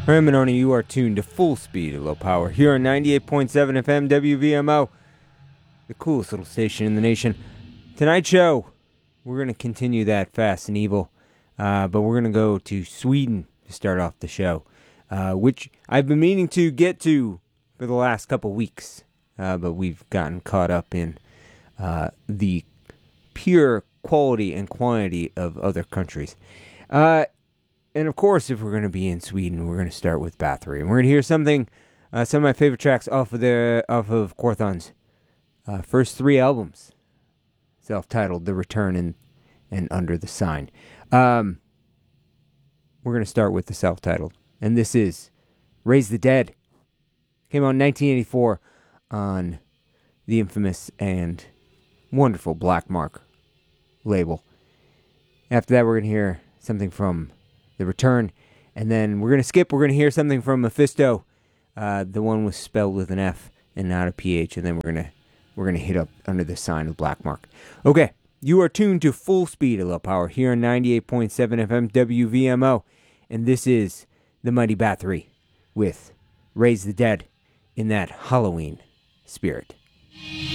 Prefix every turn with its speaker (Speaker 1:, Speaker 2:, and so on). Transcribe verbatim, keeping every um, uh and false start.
Speaker 1: Ramononi, you are tuned to full speed at low power here on ninety-eight point seven F M W V M O, the coolest little station in the nation. Tonight's show, we're going to continue that Fast and Evil, uh, but we're going to go to Sweden to start off the show, uh, which I've been meaning to get to for the last couple weeks, uh, but we've gotten caught up in uh, the pure quality and quantity of other countries. Uh, and of course, if we're going to be in Sweden, we're going to start with Bathory, and we're going to hear something, uh, some of my favorite tracks off of the off of Quorthon's uh, first three albums, self-titled "The Return" and and "Under the Sign." Um, we're going to start with the self-titled, and this is "Raise the Dead." Came out in nineteen eighty-four on the infamous and wonderful Black Mark label. After that, we're going to hear something from The Return, and then we're going to skip. We're going to hear something from Mephisto. Uh, the one was spelled with an F and not a P H, and then we're going to we're going to hit up Under the Sign of Black Mark. Okay, you are tuned to full speed at low power here on ninety-eight point seven F M W V M O, and this is the Mighty Bathory with Raise the Dead in that Halloween spirit.